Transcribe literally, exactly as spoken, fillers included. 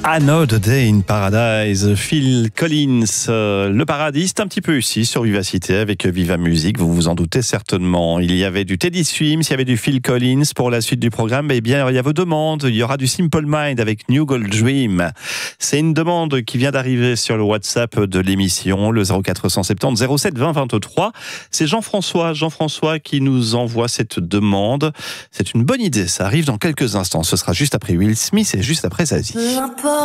Another Day in Paradise, Phil Collins. Euh, le paradis, c'est un petit peu ici sur Vivacité avec Viva Musique, vous vous en doutez certainement. Il y avait du Teddy Swims, il y avait du Phil Collins. Pour la suite du programme, eh bien, il y a vos demandes. Il y aura du Simple Mind avec New Gold Dream. C'est une demande qui vient d'arriver sur le WhatsApp de l'émission, le zéro quatre cent soixante-dix zéro sept vingt vingt-trois. C'est Jean-François, Jean-François qui nous envoie cette demande. C'est une bonne idée, ça arrive dans quelques instants. Ce sera juste après Will Smith et juste après Zazie. Peu importe